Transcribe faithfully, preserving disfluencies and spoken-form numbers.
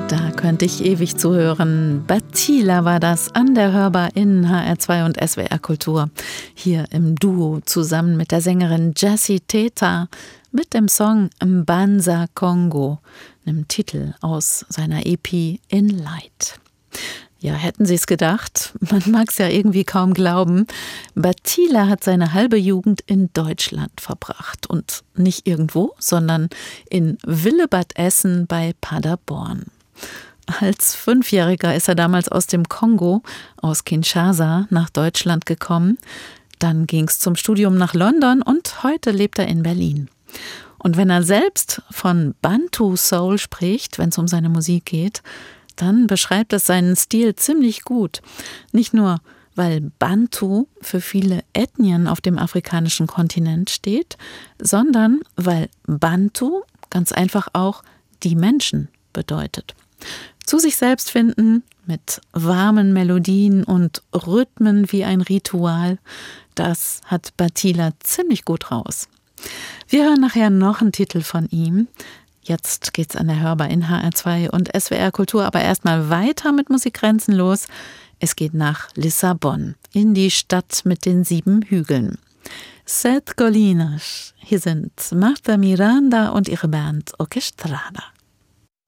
Da könnte ich ewig zuhören. Batila war das an der Hörbar in H R zwei und S W R Kultur. Hier im Duo zusammen mit der Sängerin Jessie Teta mit dem Song Mbanza Congo, einem Titel aus seiner E P In Light. Ja, hätten Sie es gedacht? Man mag es ja irgendwie kaum glauben. Batila hat seine halbe Jugend in Deutschland verbracht. Und nicht irgendwo, sondern in Willebad Essen bei Paderborn. Als Fünfjähriger ist er damals aus dem Kongo, aus Kinshasa, nach Deutschland gekommen. Dann ging es zum Studium nach London und heute lebt er in Berlin. Und wenn er selbst von Bantu Soul spricht, wenn es um seine Musik geht, dann beschreibt es seinen Stil ziemlich gut. Nicht nur, weil Bantu für viele Ethnien auf dem afrikanischen Kontinent steht, sondern weil Bantu ganz einfach auch die Menschen bedeutet. Zu sich selbst finden, mit warmen Melodien und Rhythmen wie ein Ritual, das hat Batila ziemlich gut raus. Wir hören nachher noch einen Titel von ihm. Jetzt geht's an der Hörbar in H R zwei und S W R Kultur, aber erstmal weiter mit Musik grenzenlos. Es geht nach Lissabon, in die Stadt mit den sieben Hügeln. Sete Colinas. Hier sind Marta Miranda und ihre Band Orquestrada.